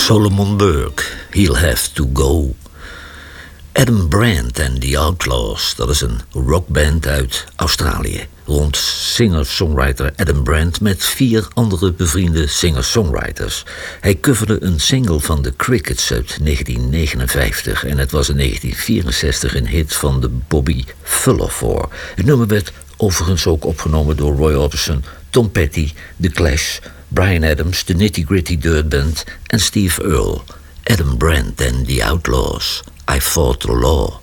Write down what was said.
Solomon Burke, He'll Have to Go. Adam Brandt and the Outlaws, dat is een rockband uit Australië. Rond singer-songwriter Adam Brandt met 4 andere bevriende singer-songwriters. Hij coverde een single van The Crickets uit 1959 en het was in 1964 een hit van de Bobby Fuller 4. Het nummer werd overigens ook opgenomen door Roy Orbison, Tom Petty, The Clash, Bryan Adams, de Nitty Gritty Dirt Band en Steve Earle. Adam Brandt and the Outlaws, I Fought the Law.